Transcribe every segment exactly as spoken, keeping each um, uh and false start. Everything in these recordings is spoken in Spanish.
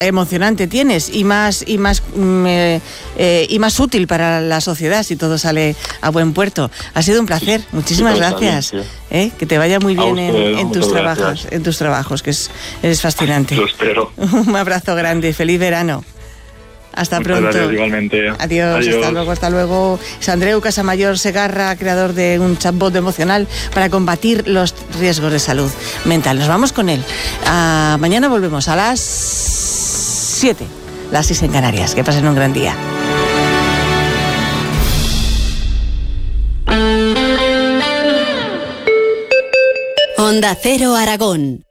emocionante tienes y más y más eh, eh, y más útil para la sociedad si todo sale a buen puerto. Ha sido un placer, muchísimas sí, gracias. Bien, sí. ¿Eh? Que te vaya muy bien usted, en, en tus trabajos, gracias. en tus trabajos, que es eres fascinante. Lo espero. Un abrazo grande, feliz verano. Hasta Muchas pronto. Gracias, igualmente. Adiós, Adiós, hasta luego, hasta luego. Es Andreu Casamayor Segarra, creador de un chatbot emocional para combatir los riesgos de salud mental. Nos vamos con él. Uh, mañana volvemos a las siete, las seis en Canarias. Que pasen un gran día. Onda Cero Aragón.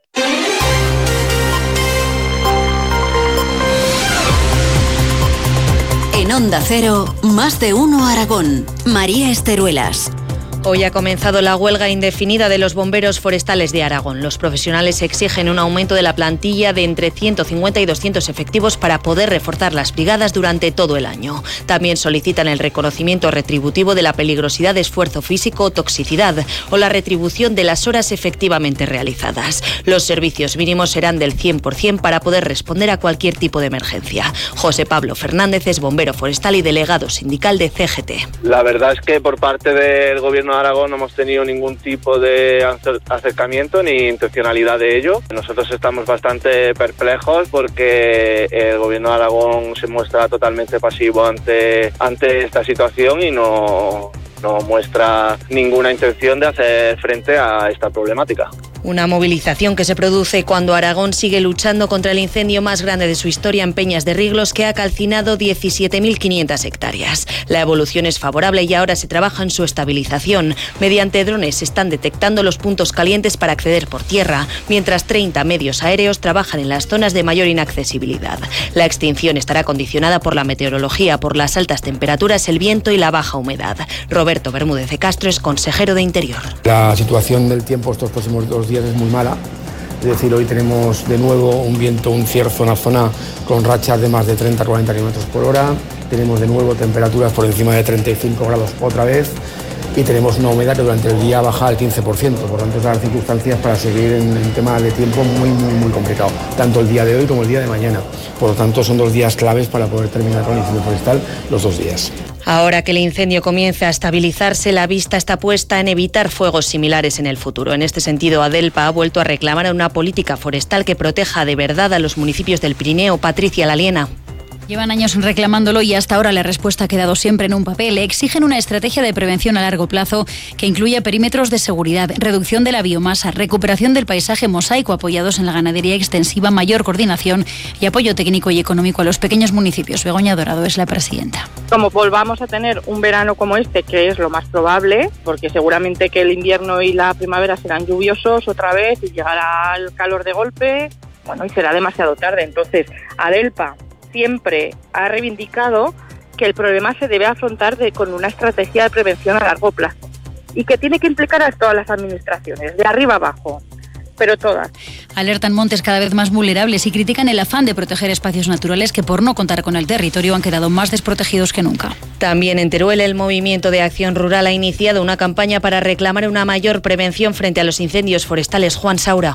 En Onda Cero, más de uno Aragón. María Esteruelas. Hoy ha comenzado la huelga indefinida de los bomberos forestales de Aragón. Los profesionales exigen un aumento de la plantilla de entre ciento cincuenta y doscientos efectivos para poder reforzar las brigadas durante todo el año. También solicitan el reconocimiento retributivo de la peligrosidad de esfuerzo físico o toxicidad o la retribución de las horas efectivamente realizadas. Los servicios mínimos serán del cien por ciento para poder responder a cualquier tipo de emergencia. José Pablo Fernández es bombero forestal y delegado sindical de C G T. La verdad es que por parte del gobierno de Aragón no hemos tenido ningún tipo de acercamiento ni intencionalidad de ello. Nosotros estamos bastante perplejos porque el gobierno de Aragón se muestra totalmente pasivo ante, ante esta situación y no, no muestra ninguna intención de hacer frente a esta problemática. Una movilización que se produce cuando Aragón sigue luchando contra el incendio más grande de su historia en Peñas de Riglos, que ha calcinado diecisiete mil quinientas hectáreas. La evolución es favorable y ahora se trabaja en su estabilización. Mediante drones se están detectando los puntos calientes para acceder por tierra, mientras treinta medios aéreos trabajan en las zonas de mayor inaccesibilidad. La extinción estará condicionada por la meteorología, por las altas temperaturas, el viento y la baja humedad. Roberto Bermúdez de Castro es consejero de Interior. La situación del tiempo estos próximos dos días es muy mala, es decir, hoy tenemos de nuevo un viento, un cierzo en la zona con rachas de más de treinta a cuarenta kilómetros por hora, tenemos de nuevo temperaturas por encima de treinta y cinco grados otra vez y tenemos una humedad que durante el día baja al quince por ciento, por tanto, las circunstancias para seguir en, en tema de tiempo muy, muy, muy complicado, tanto el día de hoy como el día de mañana. Por lo tanto, son dos días claves para poder terminar con el incendio forestal, los dos días. Ahora que el incendio comienza a estabilizarse, la vista está puesta en evitar fuegos similares en el futuro. En este sentido, Adelpa ha vuelto a reclamar una política forestal que proteja de verdad a los municipios del Pirineo. Patricia Laliena. Llevan años reclamándolo y hasta ahora la respuesta ha quedado siempre en un papel. Exigen una estrategia de prevención a largo plazo que incluya perímetros de seguridad, reducción de la biomasa, recuperación del paisaje mosaico apoyados en la ganadería extensiva, mayor coordinación y apoyo técnico y económico a los pequeños municipios. Begoña Dorado es la presidenta. Como volvamos a tener un verano como este, que es lo más probable, porque seguramente que el invierno y la primavera serán lluviosos otra vez y llegará el calor de golpe, bueno, y será demasiado tarde. Entonces, Adelpa siempre ha reivindicado que el problema se debe afrontar de, con una estrategia de prevención a largo plazo y que tiene que implicar a todas las administraciones, de arriba abajo, pero todas. Alertan montes cada vez más vulnerables y critican el afán de proteger espacios naturales que por no contar con el territorio han quedado más desprotegidos que nunca. También en Teruel el Movimiento de Acción Rural ha iniciado una campaña para reclamar una mayor prevención frente a los incendios forestales. Juan Saura.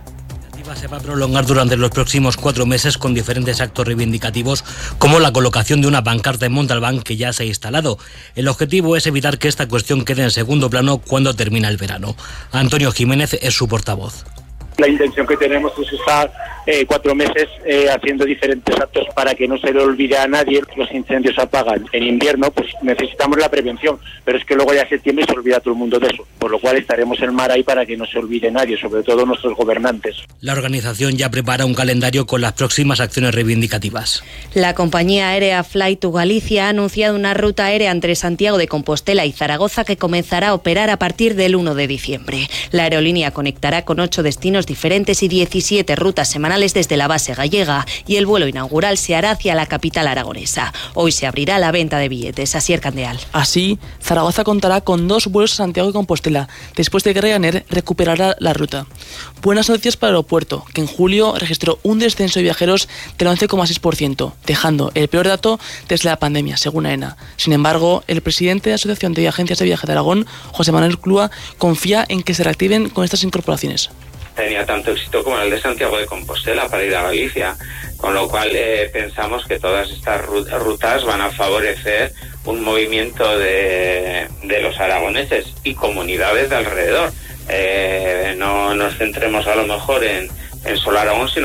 Se va a prolongar durante los próximos cuatro meses con diferentes actos reivindicativos como la colocación de una pancarta en Montalbán que ya se ha instalado. El objetivo es evitar que esta cuestión quede en segundo plano cuando termina el verano. Antonio Jiménez es su portavoz. La intención que tenemos es estar eh, cuatro meses eh, haciendo diferentes actos para que no se le olvide a nadie que los incendios se apagan. En invierno pues necesitamos la prevención, pero es que luego ya septiembre se olvida todo el mundo de eso, por lo cual estaremos en mar ahí para que no se olvide nadie, sobre todo nuestros gobernantes. La organización ya prepara un calendario con las próximas acciones reivindicativas. La compañía aérea Fly to Galicia ha anunciado una ruta aérea entre Santiago de Compostela y Zaragoza que comenzará a operar a partir del uno de diciembre. La aerolínea conectará con ocho destinos diferentes y diecisiete rutas semanales desde la base gallega y el vuelo inaugural se hará hacia la capital aragonesa. Hoy se abrirá la venta de billetes. Asier Candeal. Así, Zaragoza contará con dos vuelos a Santiago de Compostela, después de que Ryanair recuperará la ruta. Buenas noticias para el aeropuerto, que en julio registró un descenso de viajeros del once coma seis por ciento, dejando el peor dato desde la pandemia, según AENA. Sin embargo, el presidente de la Asociación de Agencias de Viaje de Aragón, José Manuel Clua, confía en que se reactiven con estas incorporaciones. tenía tanto éxito como el de Santiago de Compostela para ir a Galicia, con lo cual eh, pensamos que todas estas rutas van a favorecer un movimiento de, de los aragoneses y comunidades de alrededor. Eh, no nos centremos a lo mejor en, en solo Aragón, sino